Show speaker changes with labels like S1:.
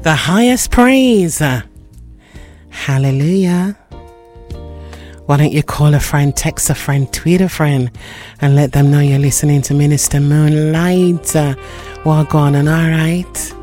S1: the highest praise. Hallelujah. Why don't you call a friend, text a friend, tweet a friend, and let them know you're listening to Minister Moonlight. Well, go on, and all right.